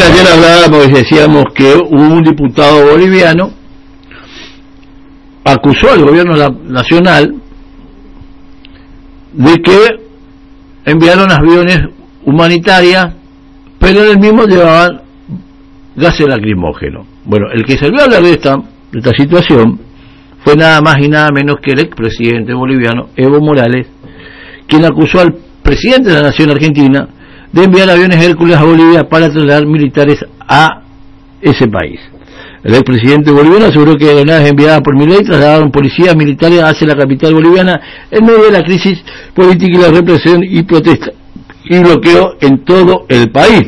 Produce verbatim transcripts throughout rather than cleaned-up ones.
Bueno, ayer hablábamos y decíamos que un diputado boliviano acusó al gobierno nacional de que enviaron aviones humanitarias, pero en el mismo llevaban gases lacrimógenos. Bueno, el que salió a hablar de esta, de esta situación fue nada más y nada menos que el expresidente boliviano Evo Morales, quien acusó al presidente de la nación argentina de enviar aviones Hércules a Bolivia para trasladar militares a ese país. El expresidente boliviano aseguró que aeronaves enviadas por Milei trasladaron policías militares hacia la capital boliviana en medio de la crisis política y la represión y protesta y bloqueo en todo el país.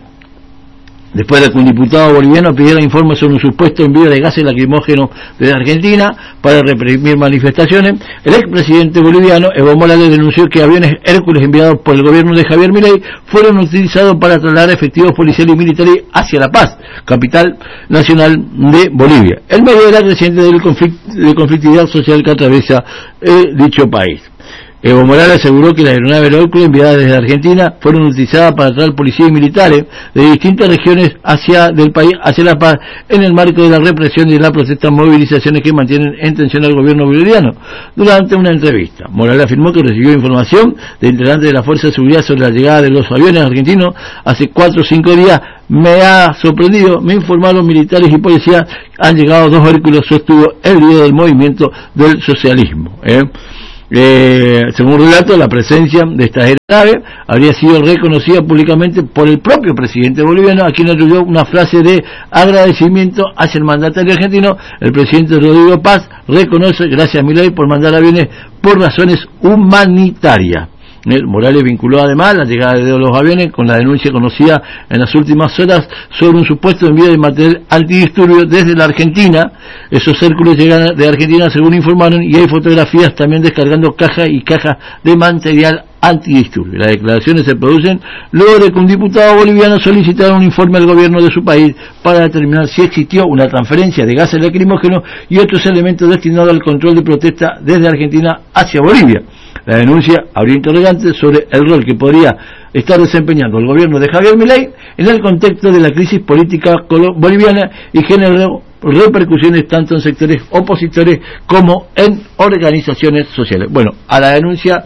Después de que un diputado boliviano pidiera informes sobre un supuesto envío de gases lacrimógenos desde Argentina para reprimir manifestaciones, el expresidente boliviano Evo Morales denunció que aviones Hércules enviados por el gobierno de Javier Milei fueron utilizados para trasladar efectivos policiales y militares hacia La Paz, capital nacional de Bolivia, en medio de la creciente del conflict- de conflictividad social que atraviesa eh, dicho país. Evo Morales aseguró que las aeronaves Hércules enviadas desde Argentina fueron utilizadas para traer policías y militares de distintas regiones hacia del país hacia La Paz en el marco de la represión y de las protestas movilizaciones que mantienen en tensión al gobierno boliviano. Durante una entrevista, Morales afirmó que recibió información de integrantes de la Fuerza de Seguridad sobre la llegada de los aviones argentinos hace cuatro o cinco días. Me ha sorprendido, me informaron militares y policías, han llegado dos Hércules, sostuvo el líder del movimiento del socialismo. ¿eh? Eh, según relato, la presencia de esta aeronave habría sido reconocida públicamente por el propio presidente boliviano, a quien atribuyó una frase de agradecimiento hacia el mandatario argentino. El presidente Rodrigo Paz reconoce gracias a Milei por mandar aviones por razones humanitarias. Morales vinculó además la llegada de los aviones con la denuncia conocida en las últimas horas sobre un supuesto envío de material antidisturbios desde la Argentina. Esos Hércules llegan de Argentina, según informaron, y hay fotografías también descargando cajas y cajas de material antidisturbios. Las declaraciones se producen luego de que un diputado boliviano solicitara un informe al gobierno de su país para determinar si existió una transferencia de gases lacrimógenos y otros elementos destinados al control de protesta desde Argentina hacia Bolivia. La denuncia abrió interrogantes sobre el rol que podría estar desempeñando el gobierno de Javier Milei en el contexto de la crisis política boliviana y generó repercusiones tanto en sectores opositores como en organizaciones sociales. Bueno, a la denuncia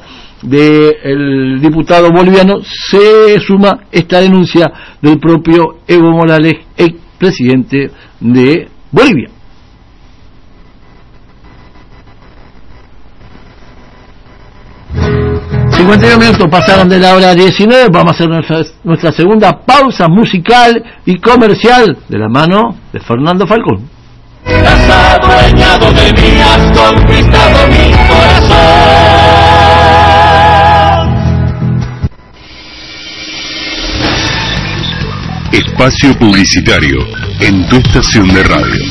del diputado boliviano se suma esta denuncia del propio Evo Morales, expresidente de Bolivia. cincuenta y dos minutos pasaron de la hora diecinueve, vamos a hacer nuestra, nuestra segunda pausa musical y comercial de la mano de Fernando Falcón. Has adueñado de mí, has conquistado mi corazón. Espacio publicitario en tu estación de radio.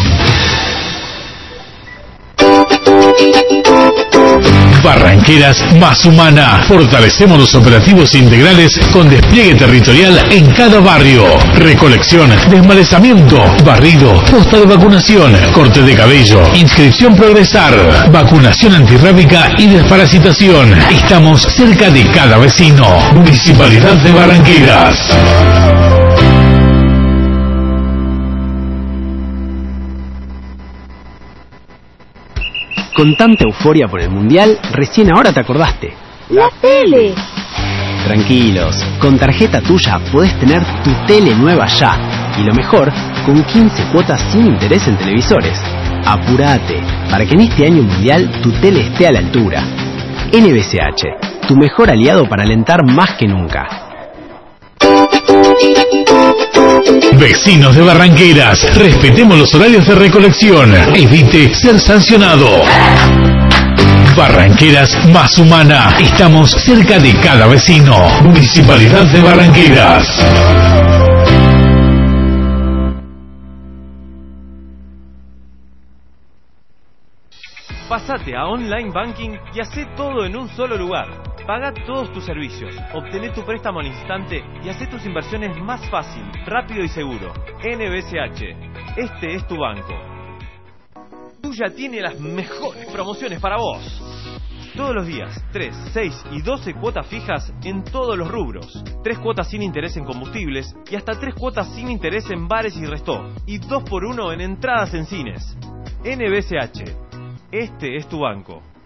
Barranqueras más humana. Fortalecemos los operativos integrales con despliegue territorial en cada barrio. Recolección, desmalezamiento, barrido, posta de vacunación, corte de cabello, inscripción Progresar, vacunación antirrábica y desparasitación. Estamos cerca de cada vecino. Municipalidad de Barranqueras. Con tanta euforia por el Mundial, recién ahora te acordaste. ¡La tele! Tranquilos, con tarjeta tuya podés tener tu tele nueva ya. Y lo mejor, con quince cuotas sin interés en televisores. Apurate, para que en este año mundial tu tele esté a la altura. N B C H, tu mejor aliado para alentar más que nunca. Vecinos de Barranqueras, respetemos los horarios de recolección. Evite ser sancionado. Barranqueras más humana. Estamos cerca de cada vecino. Municipalidad de Barranqueras. Pásate a Online Banking y hacé todo en un solo lugar. Paga todos tus servicios, obtené tu préstamo al instante y hacé tus inversiones más fácil, rápido y seguro. N B C H, este es tu banco. Tuya tiene las mejores promociones para vos. Todos los días, tres, seis y doce cuotas fijas en todos los rubros. tres cuotas sin interés en combustibles y hasta tres cuotas sin interés en bares y restó. Y dos por uno en entradas en cines. N B C H. Este es tu banco.